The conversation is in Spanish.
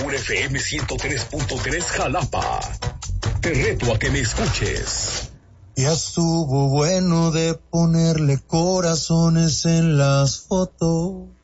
Power FM 103.3 Jalapa. Te reto a que me escuches. Ya estuvo bueno de ponerle corazones en las fotos.